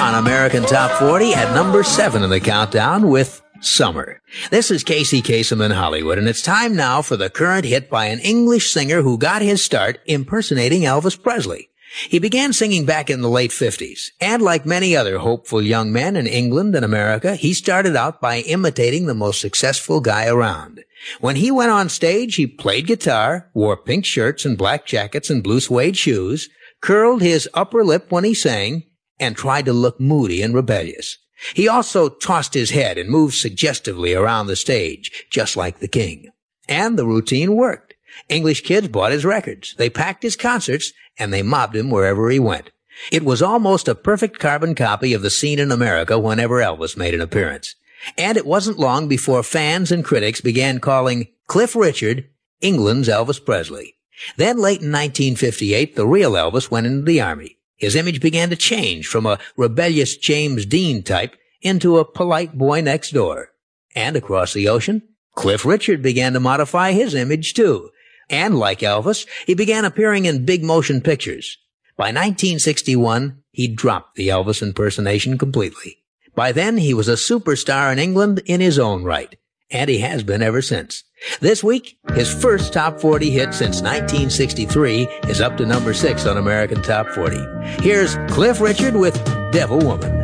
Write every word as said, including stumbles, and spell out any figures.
on American Top forty at number seven in the countdown with Summer. This is Casey Kasem in Hollywood, and it's time now for the current hit by an English singer who got his start impersonating Elvis Presley. He began singing back in the late fifties, and like many other hopeful young men in England and America, he started out by imitating the most successful guy around. When he went on stage, he played guitar, wore pink shirts and black jackets and blue suede shoes, curled his upper lip when he sang, and tried to look moody and rebellious. He also tossed his head and moved suggestively around the stage, just like the king. And the routine worked. English kids bought his records, they packed his concerts, and they mobbed him wherever he went. It was almost a perfect carbon copy of the scene in America whenever Elvis made an appearance. And it wasn't long before fans and critics began calling Cliff Richard England's Elvis Presley. Then late in nineteen fifty-eight, the real Elvis went into the Army. His image began to change from a rebellious James Dean type into a polite boy next door. And across the ocean, Cliff Richard began to modify his image too. And like Elvis, he began appearing in big motion pictures. By nineteen sixty-one, he dropped the Elvis impersonation completely. By then, he was a superstar in England in his own right. And he has been ever since. This week, his first top forty hit since nineteen sixty-three is up to number six on American Top forty. Here's Cliff Richard with Devil Woman.